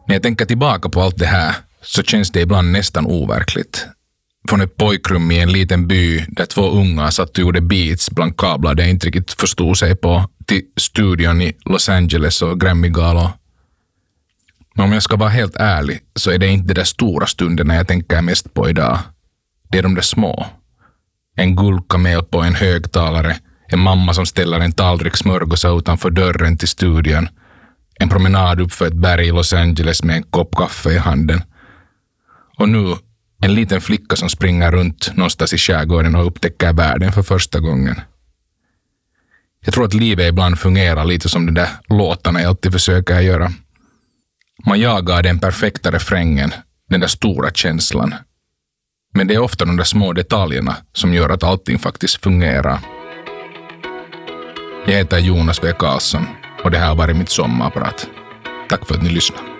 När jag tänker tillbaka på allt det här så känns det ibland nästan overkligt. Från ett pojkrum i en liten by där 2 unga satt och gjorde beats bland kablar där jag inte riktigt förstod sig på, till studion i Los Angeles och Grammy-galor. Men om jag ska vara helt ärlig så är det inte de där stora stunderna jag tänker mest på idag. Det är de där små. En guldkamel på en högtalare, en mamma som ställer en tallrik smörgåsar utanför dörren till studion, en promenad upp för ett berg i Los Angeles med en kopp kaffe i handen. Och nu en liten flicka som springer runt någonstans i skärgården och upptäcker världen för första gången. Jag tror att livet ibland fungerar lite som de där låtarna jag alltid försöker göra. Man jagar den perfekta refrängen, den där stora känslan. Men det är ofta de där små detaljerna som gör att allting faktiskt fungerar. Jag heter Jonas W. Karlsson och det här har varit mitt sommarprat. Tack för att ni lyssnade.